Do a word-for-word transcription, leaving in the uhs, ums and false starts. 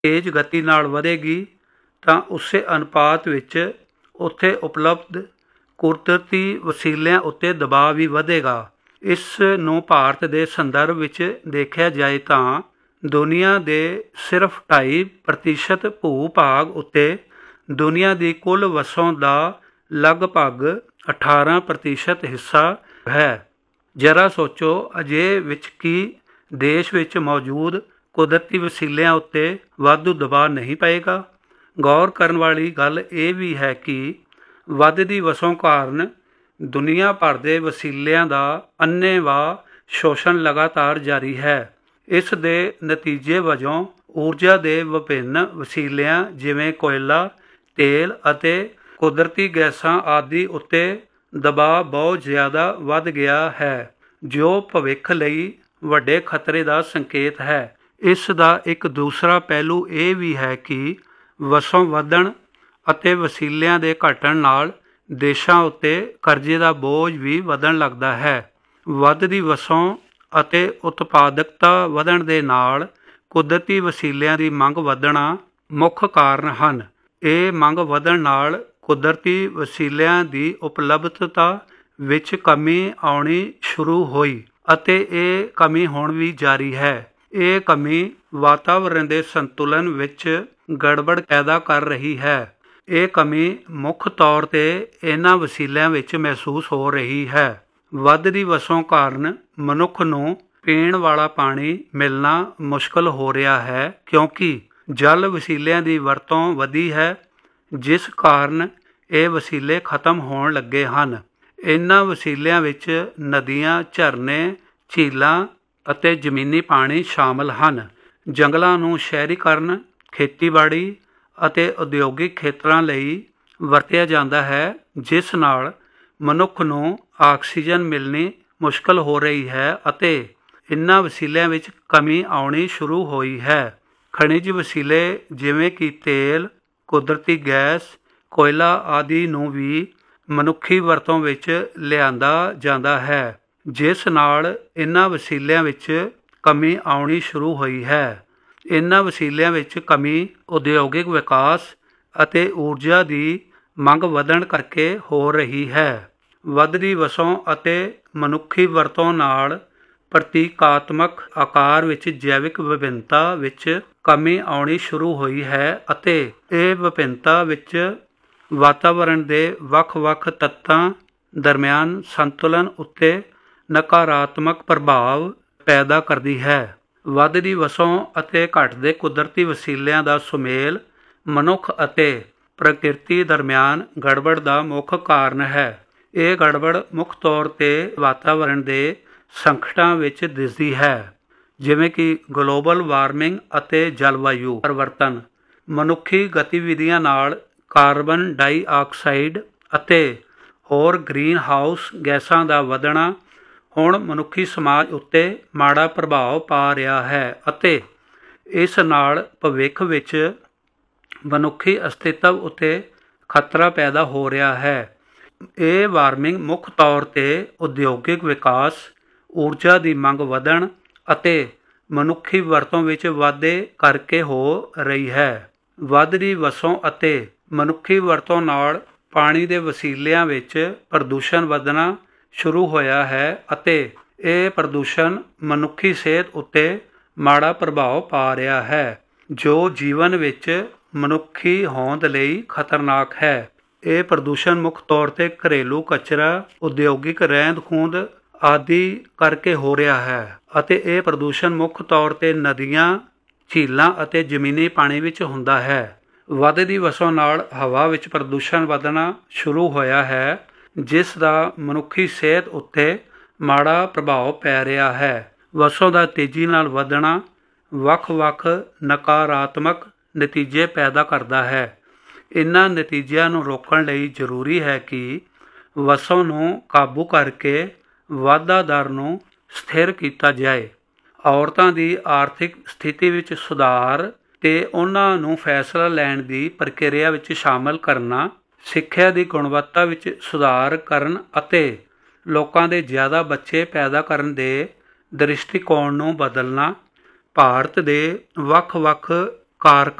ਤੇਜ਼ ਗਤੀ ਨਾਲ ਵਧੇਗੀ ਤਾਂ ਉਸੇ ਅਨੁਪਾਤ ਵਿੱਚ ਉੱਥੇ ਉਪਲਬਧ ਕੁਦਰਤੀ ਵਸੀਲਿਆਂ ਉੱਤੇ ਦਬਾਅ ਵੀ ਵਧੇਗਾ। ਇਸ ਨੂੰ ਭਾਰਤ ਦੇ ਸੰਦਰਭ ਵਿੱਚ ਦੇਖਿਆ ਜਾਏ ਤਾਂ ਦੁਨੀਆ ਦੇ ਸਿਰਫ ਢਾਈ ਪ੍ਰਤੀਸ਼ਤ ਭੂ ਭਾਗ ਉੱਤੇ ਦੁਨੀਆ ਦੀ ਕੁੱਲ ਵਸੋਂ ਦਾ ਲਗਭਗ ਅਠਾਰਾਂ ਪ੍ਰਤੀਸ਼ਤ ਹਿੱਸਾ ਹੈ। ਜ਼ਰਾ ਸੋਚੋ, ਅਜੇ ਵਿੱਚ ਕੀ ਦੇਸ਼ ਵਿੱਚ ਮੌਜੂਦ ਕੁਦਰਤੀ ਵਸੀਲਿਆਂ ਉੱਤੇ ਵਾਧੂ ਦਬਾਅ ਨਹੀਂ ਪਏਗਾ। ਗੌਰ ਕਰਨ ਵਾਲੀ ਗੱਲ ਇਹ ਵੀ ਹੈ ਕਿ ਵੱਧਦੀ ਵਸੋਂ ਕਾਰਨ ਦੁਨੀਆ ਭਰ ਦੇ ਵਸੀਲਿਆਂ ਦਾ ਅੰਨ੍ਹੇਵਾਹ ਸ਼ੋਸ਼ਣ ਲਗਾਤਾਰ ਜਾਰੀ ਹੈ। ਇਸ ਦੇ ਨਤੀਜੇ ਵਜੋਂ ਊਰਜਾ ਦੇ ਵਿਭਿੰਨ ਵਸੀਲਿਆਂ ਜਿਵੇਂ ਕੋਇਲਾ, ਤੇਲ ਅਤੇ ਕੁਦਰਤੀ ਗੈਸਾਂ ਆਦਿ ਉੱਤੇ ਦਬਾਅ ਬਹੁਤ ਜ਼ਿਆਦਾ ਵੱਧ ਗਿਆ ਹੈ, ਜੋ ਭਵਿੱਖ ਲਈ ਵੱਡੇ ਖਤਰੇ ਦਾ ਸੰਕੇਤ ਹੈ। ਇਸ ਦਾ ਇੱਕ ਦੂਸਰਾ ਪਹਿਲੂ ਇਹ ਵੀ ਹੈ ਕਿ ਵਸੋਂ ਵਧਣ ਅਤੇ ਵਸੀਲਿਆਂ ਦੇ ਘਟਣ ਨਾਲ ਦੇਸ਼ਾਂ ਉੱਤੇ ਕਰਜ਼ੇ ਦਾ ਬੋਝ ਵੀ ਵਧਣ ਲੱਗਦਾ ਹੈ। ਵੱਧਦੀ ਵਸੋਂ ਅਤੇ ਉਤਪਾਦਕਤਾ ਵਧਣ ਦੇ ਨਾਲ ਕੁਦਰਤੀ ਵਸੀਲਿਆਂ ਦੀ ਮੰਗ ਵਧਣਾ ਮੁੱਖ ਕਾਰਨ ਹਨ। ਇਹ ਮੰਗ ਵਧਣ ਨਾਲ ਕੁਦਰਤੀ ਵਸੀਲਿਆਂ ਦੀ ਉਪਲਬਧਤਾ ਵਿੱਚ ਕਮੀ ਆਉਣੀ ਸ਼ੁਰੂ ਹੋਈ ਅਤੇ ਇਹ ਕਮੀ ਹੁਣ ਵੀ ਜਾਰੀ ਹੈ। ਇਹ ਕਮੀ ਵਾਤਾਵਰਣ ਦੇ ਸੰਤੁਲਨ ਵਿੱਚ ਗੜਬੜ ਪੈਦਾ ਕਰ ਰਹੀ ਹੈ। ਇਹ ਕਮੀ ਮੁੱਖ ਤੌਰ 'ਤੇ ਇਹਨਾਂ ਵਸੀਲਿਆਂ ਵਿੱਚ ਮਹਿਸੂਸ ਹੋ ਰਹੀ ਹੈ। ਵੱਧਦੀ ਵਸੋਂ ਕਾਰਨ ਮਨੁੱਖ ਨੂੰ ਪੀਣ ਵਾਲਾ ਪਾਣੀ ਮਿਲਣਾ ਮੁਸ਼ਕਲ ਹੋ ਰਿਹਾ ਹੈ, ਕਿਉਂਕਿ ਜਲ ਵਸੀਲਿਆਂ ਦੀ ਵਰਤੋਂ ਵਧੀ ਹੈ, ਜਿਸ ਕਾਰਨ ਇਹ ਵਸੀਲੇ ਖਤਮ ਹੋਣ ਲੱਗੇ ਹਨ। ਇਹਨਾਂ ਵਸੀਲਿਆਂ ਵਿੱਚ ਨਦੀਆਂ, ਝਰਨੇ, ਝੀਲਾਂ ਅਤੇ ਜ਼ਮੀਨੀ ਪਾਣੀ ਸ਼ਾਮਲ ਹਨ। ਜੰਗਲਾਂ ਨੂੰ ਸ਼ਹਿਰੀਕਰਨ, ਖੇਤੀਬਾੜੀ ਅਤੇ ਉਦਯੋਗਿਕ ਖੇਤਰਾਂ ਲਈ ਵਰਤਿਆ ਜਾਂਦਾ ਹੈ, ਜਿਸ ਨਾਲ ਮਨੁੱਖ ਨੂੰ ਆਕਸੀਜਨ ਮਿਲਣੀ ਮੁਸ਼ਕਲ ਹੋ ਰਹੀ ਹੈ ਅਤੇ ਇਹਨਾਂ ਵਸੀਲਿਆਂ ਵਿੱਚ ਕਮੀ ਆਉਣੀ ਸ਼ੁਰੂ ਹੋਈ ਹੈ। ਖਣਿਜ ਵਸੀਲੇ ਜਿਵੇਂ ਕਿ ਤੇਲ, ਕੁਦਰਤੀ ਗੈਸ, ਕੋਇਲਾ ਆਦਿ ਨੂੰ ਵੀ ਮਨੁੱਖੀ ਵਰਤੋਂ ਵਿੱਚ ਲਿਆਂਦਾ ਜਾਂਦਾ ਹੈ, ਜਿਸ ਨਾਲ ਇਹਨਾਂ ਵਸੀਲਿਆਂ ਵਿੱਚ ਕਮੀ ਆਉਣੀ ਸ਼ੁਰੂ ਹੋਈ ਹੈ। ਇਹਨਾਂ ਵਸੀਲਿਆਂ ਵਿੱਚ ਕਮੀ ਉਦਯੋਗਿਕ ਵਿਕਾਸ ਅਤੇ ਊਰਜਾ ਦੀ ਮੰਗ ਵਧਣ ਕਰਕੇ ਹੋ ਰਹੀ ਹੈ। ਵੱਧਦੀ ਵਸੋਂ ਅਤੇ ਮਨੁੱਖੀ ਵਰਤੋਂ ਨਾਲ ਪ੍ਰਤੀਕਾਤਮਕ ਆਕਾਰ ਵਿੱਚ ਜੈਵਿਕ ਵਿਭਿੰਨਤਾ ਵਿੱਚ ਕਮੀ ਆਉਣੀ ਸ਼ੁਰੂ ਹੋਈ ਹੈ ਅਤੇ ਇਹ ਵਿਭਿੰਨਤਾ ਵਿੱਚ ਵਾਤਾਵਰਣ ਦੇ ਵੱਖ-ਵੱਖ ਤੱਤਾਂ ਦਰਮਿਆਨ ਸੰਤੁਲਨ ਉੱਤੇ ਨਕਾਰਾਤਮਕ ਪ੍ਰਭਾਵ ਪੈਦਾ ਕਰਦੀ ਹੈ। ਵੱਧਦੀ ਵਸੋਂ ਅਤੇ ਘਟਦੇ ਕੁਦਰਤੀ ਵਸੀਲਿਆਂ ਦਾ ਸੁਮੇਲ ਮਨੁੱਖ ਅਤੇ ਪ੍ਰਕਿਰਤੀ ਦਰਮਿਆਨ ਗੜਬੜ ਦਾ ਮੁੱਖ ਕਾਰਨ ਹੈ। ਇਹ ਗੜਬੜ ਮੁੱਖ ਤੌਰ 'ਤੇ ਵਾਤਾਵਰਣ ਦੇ ਸੰਕਟਾਂ ਵਿੱਚ ਦਿਸਦੀ ਹੈ, ਜਿਵੇਂ ਕਿ ਗਲੋਬਲ ਵਾਰਮਿੰਗ ਅਤੇ ਜਲਵਾਯੂ ਪਰਿਵਰਤਨ। ਮਨੁੱਖੀ ਗਤੀਵਿਧੀਆਂ ਨਾਲ ਕਾਰਬਨ ਡਾਈਆਕਸਾਈਡ ਅਤੇ ਹੋਰ ਗ੍ਰੀਨ ਹਾਊਸ ਗੈਸਾਂ ਦਾ ਵਧਣਾ ਹੁਣ ਮਨੁੱਖੀ ਸਮਾਜ ਉੱਤੇ ਮਾੜਾ ਪ੍ਰਭਾਵ ਪਾ ਰਿਹਾ ਹੈ ਅਤੇ ਇਸ ਨਾਲ ਭਵਿੱਖ ਵਿੱਚ ਮਨੁੱਖੀ ਅਸਤਿਤਵ ਉੱਤੇ ਖਤਰਾ ਪੈਦਾ ਹੋ ਰਿਹਾ ਹੈ। ਇਹ ਵਾਰਮਿੰਗ ਮੁੱਖ ਤੌਰ 'ਤੇ ਉਦਯੋਗਿਕ ਵਿਕਾਸ, ਊਰਜਾ ਦੀ ਮੰਗ ਵਧਣ ਅਤੇ ਮਨੁੱਖੀ ਵਰਤੋਂ ਵਿੱਚ ਵਾਧੇ ਕਰਕੇ ਹੋ ਰਹੀ ਹੈ। ਵੱਧਦੀ ਵਸੋਂ ਅਤੇ ਮਨੁੱਖੀ ਵਰਤੋਂ ਨਾਲ ਪਾਣੀ ਦੇ ਵਸੀਲਿਆਂ ਵਿੱਚ ਪ੍ਰਦੂਸ਼ਣ ਵਧਣਾ ਸ਼ੁਰੂ ਹੋਇਆ ਹੈ ਅਤੇ ਇਹ ਪ੍ਰਦੂਸ਼ਣ ਮਨੁੱਖੀ ਸਿਹਤ ਉੱਤੇ ਮਾੜਾ ਪ੍ਰਭਾਵ ਪਾ ਰਿਹਾ ਹੈ, ਜੋ ਜੀਵਨ ਵਿੱਚ ਮਨੁੱਖੀ ਹੋਂਦ ਲਈ ਖਤਰਨਾਕ ਹੈ। ਇਹ ਪ੍ਰਦੂਸ਼ਣ ਮੁੱਖ ਤੌਰ 'ਤੇ ਘਰੇਲੂ ਕਚਰਾ, ਉਦਯੋਗਿਕ ਰਹਿੰਦ-ਖੂੰਹਦ ਆਦਿ ਕਰਕੇ ਹੋ ਰਿਹਾ ਹੈ ਅਤੇ ਇਹ ਪ੍ਰਦੂਸ਼ਣ ਮੁੱਖ ਤੌਰ 'ਤੇ ਨਦੀਆਂ, ਝੀਲਾਂ ਅਤੇ ਜ਼ਮੀਨੀ ਪਾਣੀ ਵਿੱਚ ਹੁੰਦਾ ਹੈ। ਵੱਧਦੀ ਵਸੋਂ ਨਾਲ ਹਵਾ ਵਿੱਚ ਪ੍ਰਦੂਸ਼ਣ ਵਧਣਾ ਸ਼ੁਰੂ ਹੋਇਆ ਹੈ, ਜਿਸ ਦਾ ਮਨੁੱਖੀ ਸਿਹਤ ਉੱਤੇ ਮਾੜਾ ਪ੍ਰਭਾਵ ਪੈ ਰਿਹਾ ਹੈ। ਵਸੋਂ ਦਾ ਤੇਜ਼ੀ ਨਾਲ ਵਧਣਾ ਵੱਖ-ਵੱਖ ਨਕਾਰਾਤਮਕ ਨਤੀਜੇ ਪੈਦਾ ਕਰਦਾ ਹੈ। ਇਹਨਾਂ ਨਤੀਜਿਆਂ ਨੂੰ ਰੋਕਣ ਲਈ ਜ਼ਰੂਰੀ ਹੈ ਕਿ ਵਸੋਂ ਨੂੰ ਕਾਬੂ ਕਰਕੇ ਵਾਧਾ ਦਰ ਨੂੰ ਸਥਿਰ ਕੀਤਾ ਜਾਏ। ਔਰਤਾਂ ਦੀ ਆਰਥਿਕ ਸਥਿਤੀ ਵਿੱਚ ਸੁਧਾਰ ਅਤੇ ਉਹਨਾਂ ਨੂੰ ਫੈਸਲਾ ਲੈਣ ਦੀ ਪ੍ਰਕਿਰਿਆ ਵਿੱਚ ਸ਼ਾਮਲ ਕਰਨਾ, ਸਿੱਖਿਆ ਦੀ ਗੁਣਵੱਤਾ ਵਿੱਚ ਸੁਧਾਰ ਕਰਨ ਅਤੇ ਲੋਕਾਂ ਦੇ ਜ਼ਿਆਦਾ ਬੱਚੇ ਪੈਦਾ ਕਰਨ ਦੇ ਦ੍ਰਿਸ਼ਟੀਕੋਣ ਨੂੰ ਬਦਲਣਾ ਭਾਰਤ ਦੇ ਵੱਖ-ਵੱਖ ਕਾਰਕਾਂ